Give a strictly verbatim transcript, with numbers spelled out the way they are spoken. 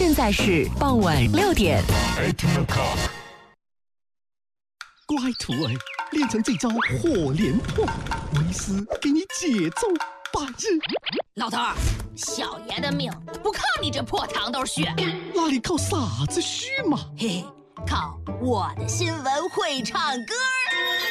现在是傍晚六点。 乖徒儿，练成这招火连破，为师给你解咒百日。 老头儿，小爷的命不靠你这破糖豆血， 哪里靠傻子虚嘛？ 嘿嘿，靠我的新闻会唱歌。